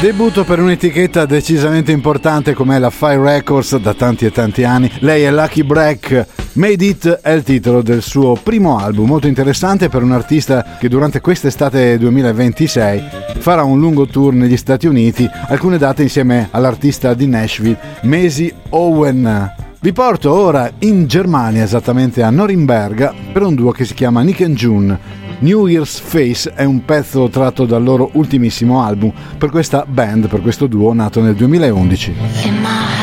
Debutto per un'etichetta decisamente importante come la Fire Records da tanti e tanti anni. Lei è Lucky Break. Made It è il titolo del suo primo album, molto interessante per un artista che durante quest'estate 2026 farà un lungo tour negli Stati Uniti, alcune date insieme all'artista di Nashville, Maisie Owen. Vi porto ora in Germania, esattamente a Norimberga, per un duo che si chiama Nick and June. New Year's Face è un pezzo tratto dal loro ultimissimo album per questa band, per questo duo nato nel 2011.